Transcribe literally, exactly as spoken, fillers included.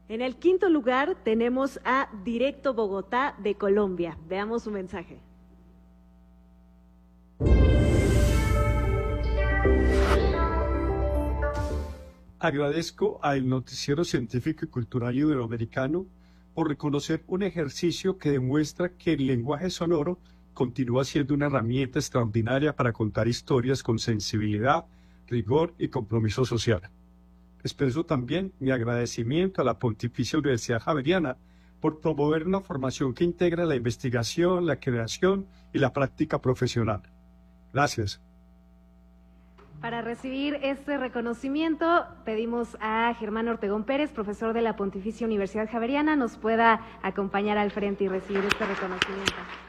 En el quinto lugar tenemos a Directo Bogotá de Colombia. Veamos su mensaje. Agradezco al Noticiero Científico y Cultural Iberoamericano por reconocer un ejercicio que demuestra que el lenguaje sonoro continúa siendo una herramienta extraordinaria para contar historias con sensibilidad, rigor y compromiso social. Expreso también mi agradecimiento a la Pontificia Universidad Javeriana por promover una formación que integra la investigación, la creación y la práctica profesional. Gracias. Para recibir este reconocimiento, pedimos a Germán Ortegón Pérez, profesor de la Pontificia Universidad Javeriana, nos pueda acompañar al frente y recibir este reconocimiento.